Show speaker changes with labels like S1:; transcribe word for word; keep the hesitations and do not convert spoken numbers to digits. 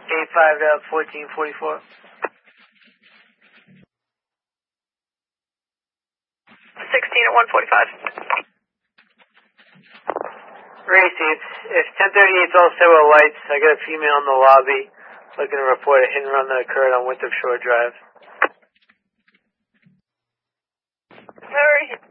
S1: eight five to fourteen forty-four.
S2: sixteen at one forty-five.
S1: Racy, it's, it's ten thirty-eight, all set with lights. I got a female in the lobby looking to report a hit and run that occurred on Winthrop Shore Drive.
S2: Hurry.